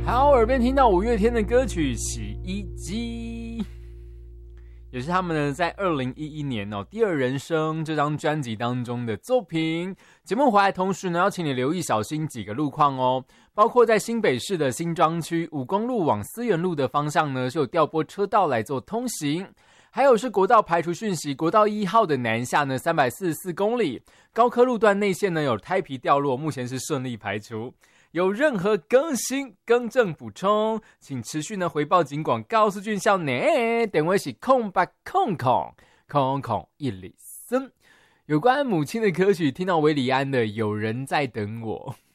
好，耳边听到五月天的歌曲《洗衣机》，也是他们呢在2011年第二人生这张专辑当中的作品。节目回来同时呢，要请你留意小心几个路况哦，包括在新北市的新庄区5公路往思源路的方向呢，是有调拨车道来做通行。还有是国道排除讯息，国道1号的南下呢344公里，高科路段内线呢有胎皮掉落，目前是顺利排除。有任何更新、更正补充，请持续呢回报警广告诉俊孝呢。电话是0800000103。有关母亲的歌曲，听到韦礼安的《有人在等我》。